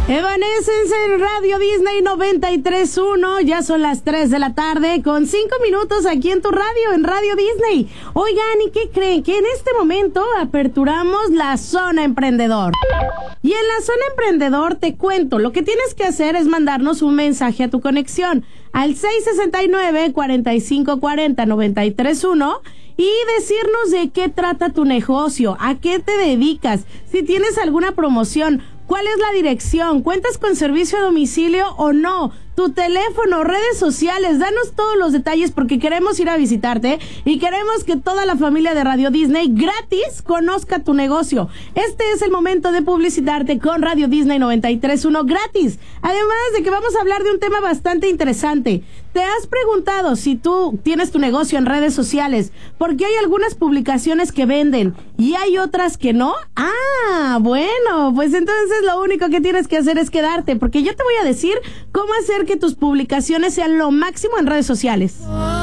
Evanescence en Radio Disney 93.1, ya son las 3 de la tarde con 5 minutos aquí en tu radio, en Radio Disney. Oigan, ¿y qué creen? Que en este momento aperturamos la Zona Emprendedor. Y en la Zona Emprendedor te cuento, lo que tienes que hacer es mandarnos un mensaje a tu conexión al 669-4540-931 y decirnos de qué trata tu negocio, a qué te dedicas, si tienes alguna promoción, cuál es la dirección, cuentas con servicio a domicilio o no, tu teléfono, redes sociales, danos todos los detalles porque queremos ir a visitarte y queremos que toda la familia de Radio Disney gratis conozca tu negocio. Este es el momento de publicitarte con Radio Disney 93.1 gratis. Además de que vamos a hablar de un tema bastante interesante. ¿Te has preguntado si tú tienes tu negocio en redes sociales? Porque hay algunas publicaciones que venden y hay otras que no. Ah, bueno, pues entonces lo único que tienes que hacer es quedarte, porque yo te voy a decir cómo hacer que tus publicaciones sean lo máximo en redes sociales.